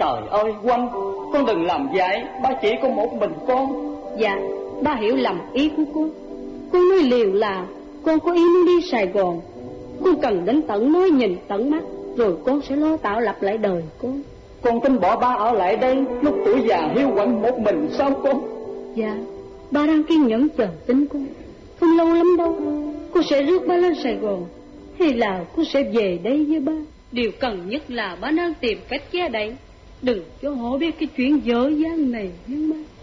Trời ơi Oanh, con đừng làm vậy, ba chỉ có một mình con. Dạ, ba hiểu lầm ý của cô. Con nói liều là con có ý muốn đi Sài Gòn. Con cần đến tận nơi nhìn tận mắt, rồi con sẽ lo tạo lập lại đời con. Con tính bỏ ba ở lại đây lúc tuổi già hiu quạnh một mình sao con? Dạ, ba đang kiên nhẫn chờ tin con. Không lâu lắm đâu, cô sẽ rước ba lên Sài Gòn, hay là cô sẽ về đây với ba. Điều cần nhất là ba đang tìm cách che đậy, đừng cho họ biết cái chuyện dở dang này nhé ba.